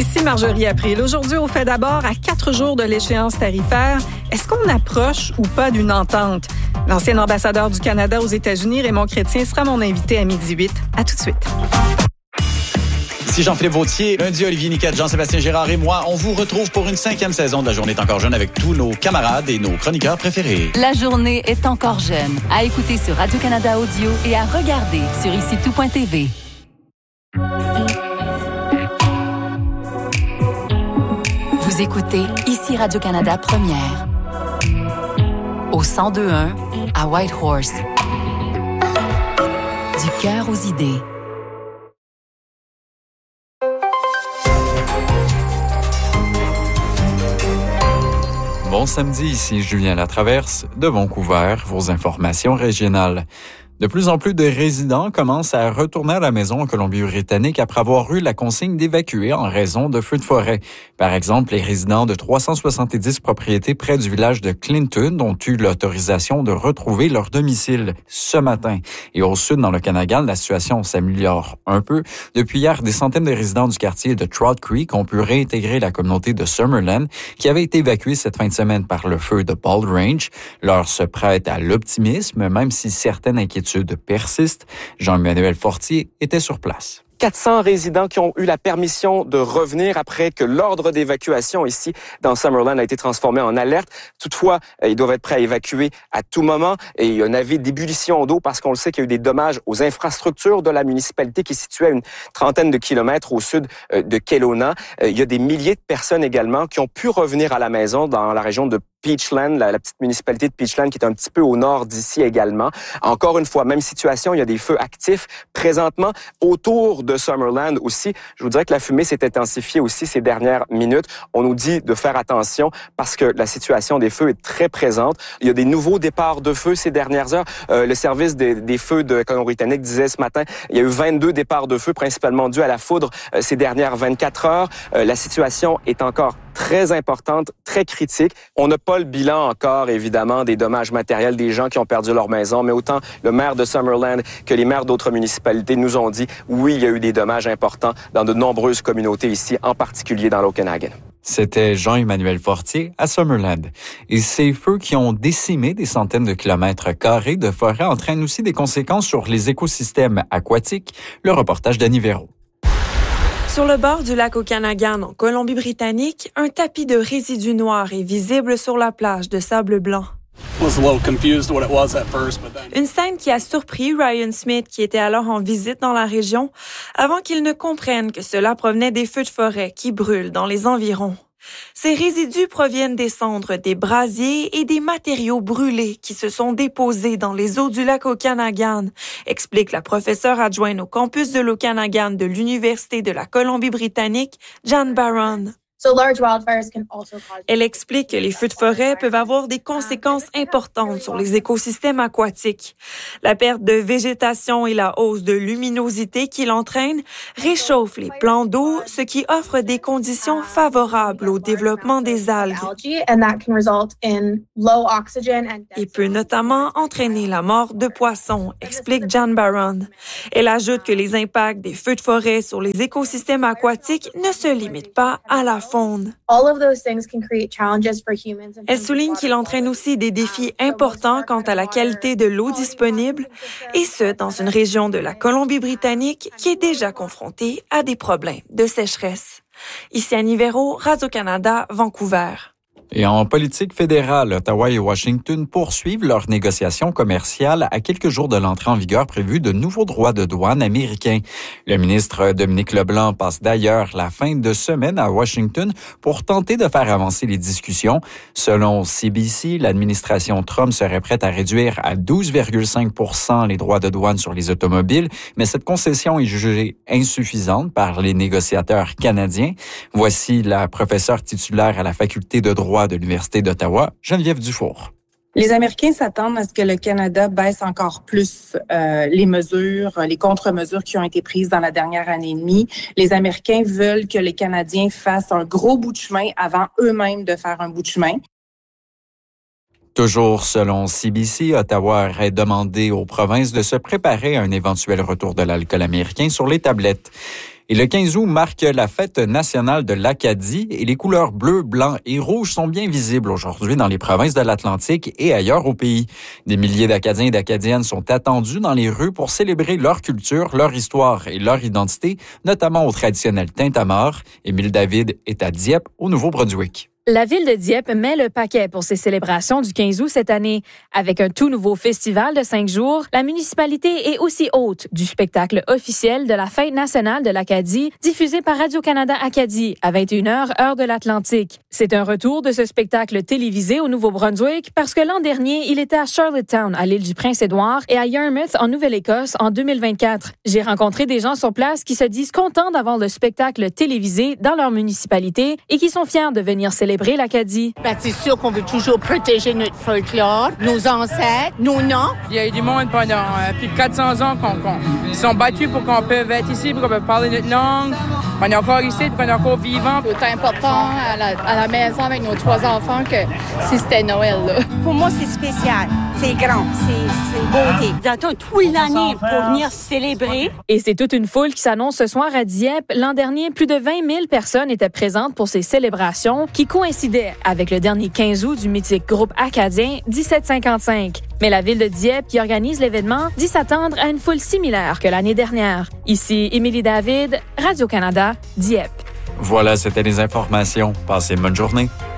Ici Marjorie April. Aujourd'hui, on fait d'abord à 4 jours de l'échéance tarifaire. Est-ce qu'on approche ou pas d'une entente? L'ancien ambassadeur du Canada aux États-Unis, Raymond Chrétien, sera mon invité à 12h08. À tout de suite. Ici Jean-Philippe Vautier, lundi Olivier Niquette, Jean-Sébastien Girard et moi, on vous retrouve pour une 5e saison de La Journée est encore jeune avec tous nos camarades et nos chroniqueurs préférés. La Journée est encore jeune. À écouter sur Radio-Canada Audio et à regarder sur IciTout.tv. Vous écoutez Ici Radio-Canada Première. Au 102.1 à Whitehorse. Du cœur aux idées. Bon samedi, ici Julien Latraverse de Vancouver, vos informations régionales. De plus en plus de résidents commencent à retourner à la maison en Colombie-Britannique après avoir eu la consigne d'évacuer en raison de feux de forêt. Par exemple, les résidents de 370 propriétés près du village de Clinton ont eu l'autorisation de retrouver leur domicile ce matin. Et au sud, dans le Canagan, la situation s'améliore un peu. Depuis hier, des centaines de résidents du quartier de Trout Creek ont pu réintégrer la communauté de Summerland qui avait été évacuée cette fin de semaine par le feu de Bald Range. L'heure se prête à l'optimisme, même si certaines inquiétudes persistent. Jean-Emmanuel Fortier était sur place. 400 résidents qui ont eu la permission de revenir après que l'ordre d'évacuation ici dans Summerland a été transformé en alerte. Toutefois, ils doivent être prêts à évacuer à tout moment et il y a un avis d'ébullition d'eau parce qu'on le sait qu'il y a eu des dommages aux infrastructures de la municipalité qui est située à une trentaine de kilomètres au sud de Kelowna. Il y a des milliers de personnes également qui ont pu revenir à la maison dans la région de Peachland, la petite municipalité de Peachland qui est un petit peu au nord d'ici également. Encore une fois, même situation, il y a des feux actifs présentement autour de Summerland aussi. Je vous dirais que la fumée s'est intensifiée aussi ces dernières minutes. On nous dit de faire attention parce que la situation des feux est très présente. Il y a des nouveaux départs de feux ces dernières heures. Le service des feux de Colombie-Britannique disait ce matin, il y a eu 22 départs de feu, principalement dus à la foudre ces dernières 24 heures. La situation est encore très importante, très critique. On n'a pas le bilan encore, évidemment, des dommages matériels des gens qui ont perdu leur maison, mais autant le maire de Summerland que les maires d'autres municipalités nous ont dit, oui, il y a eu des dommages importants dans de nombreuses communautés ici, en particulier dans l'Okanagan. C'était Jean-Emmanuel Fortier à Summerland. Et ces feux qui ont décimé des centaines de kilomètres carrés de forêt entraînent aussi des conséquences sur les écosystèmes aquatiques. Le reportage d'Annie Véro. Sur le bord du lac Okanagan, en Colombie-Britannique, un tapis de résidus noirs est visible sur la plage de sable blanc. Une scène qui a surpris Ryan Smith, qui était alors en visite dans la région, avant qu'il ne comprenne que cela provenait des feux de forêt qui brûlent dans les environs. Ces résidus proviennent des cendres des brasiers et des matériaux brûlés qui se sont déposés dans les eaux du lac Okanagan, explique la professeure adjointe au campus de l'Okanagan de l'Université de la Colombie-Britannique, Jan Barron. Elle explique que les feux de forêt peuvent avoir des conséquences importantes sur les écosystèmes aquatiques. La perte de végétation et la hausse de luminosité qu'il entraîne réchauffent les plans d'eau, ce qui offre des conditions favorables au développement des algues. Il peut notamment entraîner la mort de poissons, explique Jan Barron. Elle ajoute que les impacts des feux de forêt sur les écosystèmes aquatiques ne se limitent pas à la faune. Elle souligne qu'il entraîne aussi des défis importants quant à la qualité de l'eau disponible, et ce, dans une région de la Colombie-Britannique qui est déjà confrontée à des problèmes de sécheresse. Ici Annie Véro, Radio-Canada, Vancouver. Et en politique fédérale, Ottawa et Washington poursuivent leurs négociations commerciales à quelques jours de l'entrée en vigueur prévue de nouveaux droits de douane américains. Le ministre Dominique Leblanc passe d'ailleurs la fin de semaine à Washington pour tenter de faire avancer les discussions. Selon CBC, l'administration Trump serait prête à réduire à 12,5 % les droits de douane sur les automobiles, mais cette concession est jugée insuffisante par les négociateurs canadiens. Voici la professeure titulaire à la faculté de droit de l'Université d'Ottawa, Geneviève Dufour. Les Américains s'attendent à ce que le Canada baisse encore plus les mesures, les contre-mesures qui ont été prises dans la dernière année et demie. Les Américains veulent que les Canadiens fassent un gros bout de chemin avant eux-mêmes de faire un bout de chemin. Toujours selon CBC, Ottawa aurait demandé aux provinces de se préparer à un éventuel retour de l'alcool américain sur les tablettes. Et le 15 août marque la fête nationale de l'Acadie et les couleurs bleu, blanc et rouge sont bien visibles aujourd'hui dans les provinces de l'Atlantique et ailleurs au pays. Des milliers d'Acadiens et d'Acadiennes sont attendus dans les rues pour célébrer leur culture, leur histoire et leur identité, notamment au traditionnel tintamarre. Émile David est à Dieppe, au Nouveau-Brunswick. La ville de Dieppe met le paquet pour ses célébrations du 15 août cette année. Avec un tout nouveau festival de 5 jours, la municipalité est aussi hôte du spectacle officiel de la Fête nationale de l'Acadie, diffusé par Radio-Canada Acadie à 21h, heure de l'Atlantique. C'est un retour de ce spectacle télévisé au Nouveau-Brunswick parce que l'an dernier, il était à Charlottetown, à l'île du Prince-Édouard, et à Yarmouth, en Nouvelle-Écosse, en 2024. J'ai rencontré des gens sur place qui se disent contents d'avoir le spectacle télévisé dans leur municipalité et qui sont fiers de venir célébrer l'Acadie. C'est sûr qu'on veut toujours protéger notre folklore, nos ancêtres, nos noms. Il y a eu du monde pendant plus de 400 ans qui sont battus pour qu'on puisse être ici, pour qu'on puisse parler notre langue. On est encore ici, on est encore vivant. C'est important à la maison avec nos 3 enfants que si c'était Noël. Là. Pour moi, c'est spécial. C'est grand. C'est une beauté. J'attends toute l'année pour venir célébrer. Et c'est toute une foule qui s'annonce ce soir à Dieppe. L'an dernier, plus de 20 000 personnes étaient présentes pour ces célébrations qui coïncidaient avec le dernier 15 août du mythique groupe acadien 1755. Mais la ville de Dieppe, qui organise l'événement, dit s'attendre à une foule similaire que l'année dernière. Ici, Émilie David, Radio-Canada, Dieppe. Voilà, c'était les informations. Passez une bonne journée.